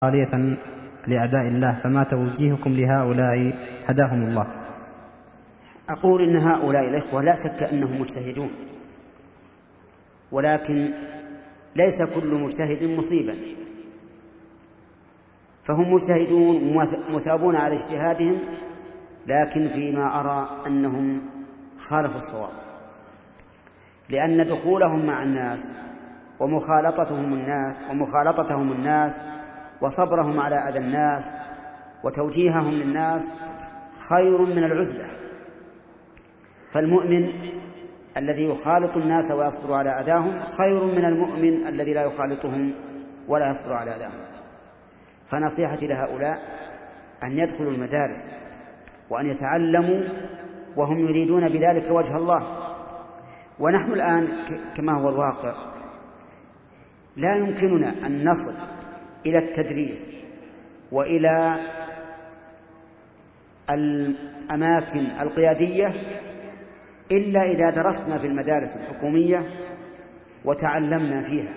خالية لأعداء الله، فما توجيهكم لهؤلاء هداهم الله؟ أقول إن هؤلاء الإخوة لا شك أنهم مجتهدون، ولكن ليس كل مجتهد مصيبا، فهم مجتهدون مثابون على اجتهادهم، لكن فيما أرى أنهم خالفوا الصواب، لأن دخولهم مع الناس ومخالطتهم الناس وصبرهم على أذى الناس وتوجيههم للناس خير من العزلة. فالمؤمن الذي يخالط الناس ويصبر على أذاهم خير من المؤمن الذي لا يخالطهم ولا يصبر على أذاهم. فنصيحتي لهؤلاء أن يدخلوا المدارس وأن يتعلموا وهم يريدون بذلك وجه الله. ونحن الآن كما هو الواقع لا يمكننا أن نصل إلى التدريس وإلى الأماكن القيادية إلا إذا درسنا في المدارس الحكومية وتعلمنا فيها.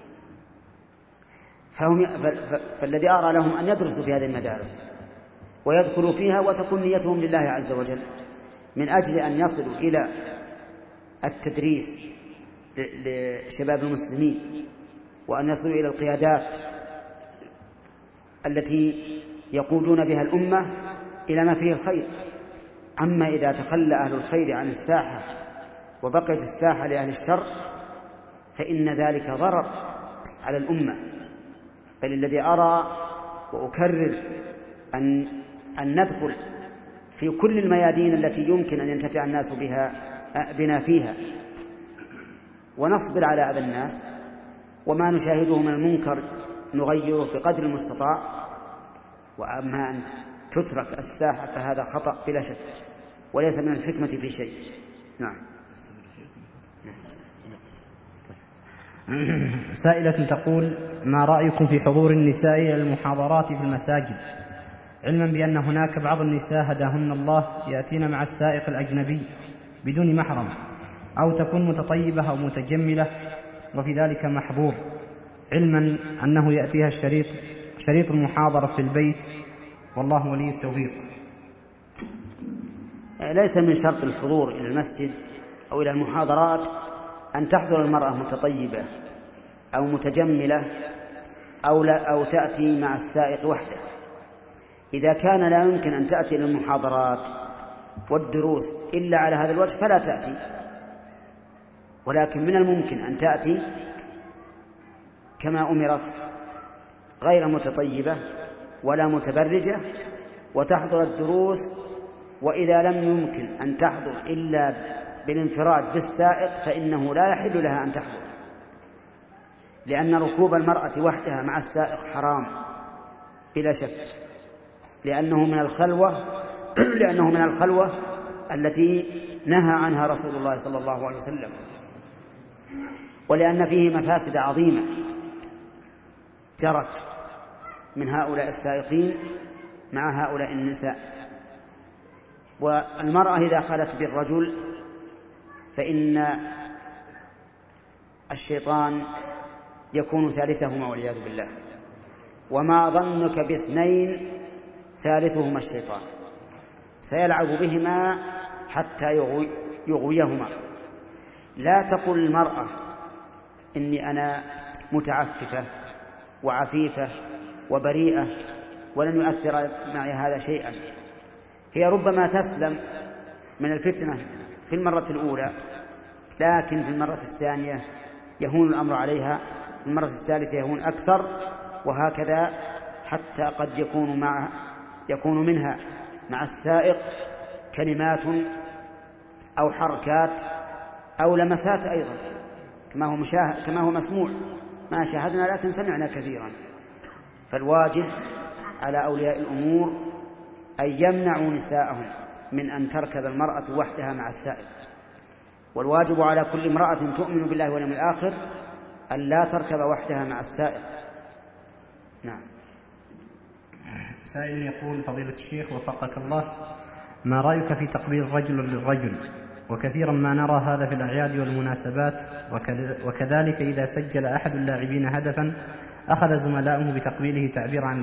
فالذي أرى لهم أن يدرسوا في هذه المدارس ويدخلوا فيها وتكون نيتهم لله عز وجل من أجل أن يصلوا إلى التدريس لشباب المسلمين وأن يصلوا إلى القيادات التي يقودون بها الأمة إلى ما فيه الخير. أما إذا تخلى أهل الخير عن الساحة وبقيت الساحة لأهل الشر فإن ذلك ضرر على الأمة. بل الذي أرى وأكرر أن ندخل في كل الميادين التي يمكن أن ينتفع الناس بنا فيها ونصبر على أذى الناس، وما نشاهده من المنكر نغيره بقدر المستطاع. وأما أن تترك الساحة فهذا خطأ بلا شك وليس من الحكمة في شيء. نعم. سائلة تقول: ما رأيكم في حضور النساء إلى المحاضرات في المساجد، علما بأن هناك بعض النساء هداهن الله يأتين مع السائق الأجنبي بدون محرم، أو تكون متطيبة أو متجملة وفي ذلك محظور، علما أنه يأتيها شريط المحاضرة في البيت، والله ولي التوفيق؟ ليس من شرط الحضور إلى المسجد أو إلى المحاضرات أن تحضر المرأة متطيبة أو متجملة أو تأتي مع السائق وحده. إذا كان لا يمكن أن تأتي للمحاضرات والدروس إلا على هذا الوجه فلا تأتي، ولكن من الممكن أن تأتي كما أمرت غير متطيبة ولا متبرجة وتحضر الدروس. وإذا لم يمكن أن تحضر إلا بالانفراد بالسائق فإنه لا يحل لها أن تحضر، لأن ركوب المرأة وحدها مع السائق حرام بلا شك، لأنه من الخلوة التي نهى عنها رسول الله صلى الله عليه وسلم، ولأن فيه مفاسد عظيمة جرت من هؤلاء السائقين مع هؤلاء النساء. والمرأة إذا خلت بالرجل فإن الشيطان يكون ثالثهما والعياذ بالله، وما ظنك باثنين ثالثهما الشيطان، سيلعب بهما حتى يغويهما. لا تقل المرأة إني أنا متعففة وعفيفة وبريئة ولن يؤثر معي هذا شيئا. هي ربما تسلم من الفتنة في المرة الأولى، لكن في المرة الثانية يهون الأمر عليها، في المرة الثالثة يهون أكثر، وهكذا حتى قد يكون منها مع السائق كلمات أو حركات أو لمسات أيضا كما هو مسموع. ما شاهدنا لكن سمعنا كثيرا. فالواجب على أولياء الأمور أن يمنعوا نساءهم من أن تركب المرأة وحدها مع السائق، والواجب على كل امرأة تؤمن بالله واليوم الآخر أن لا تركب وحدها مع السائق. نعم. سائل يقول: فضيلة الشيخ وفقك الله، ما رأيك في تقبيل الرجل للرجل؟ وكثيرا ما نرى هذا في الأعياد والمناسبات، وكذلك إذا سجل أحد اللاعبين هدفا أخذ زملاؤه بتقبيله تعبيرا عن